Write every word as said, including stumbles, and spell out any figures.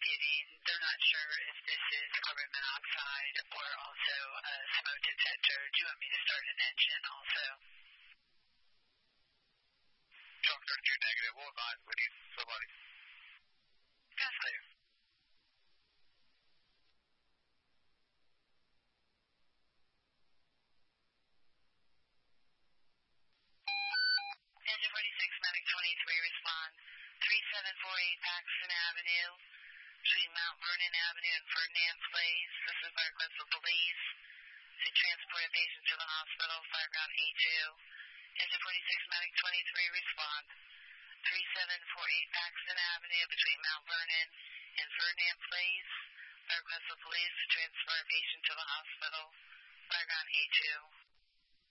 getting, they're not sure if this is carbon monoxide or also a smoke detector. Do you want me to start an engine also? Truck thirty-two negative. We'll advise we need somebody. That's clear. Engine forty-six, Medic twenty-three, respond. three seven four eight Paxton Avenue, between Mount Vernon Avenue and Ferdinand Place. This is by request of police to transport a patient to the hospital, fireground A two. Engine forty-six, Medic twenty-three, respond. three seven four eight Paxton Avenue, between Mount Vernon and Ferdinand Place. By request of police to transport a patient to the hospital, fireground A two.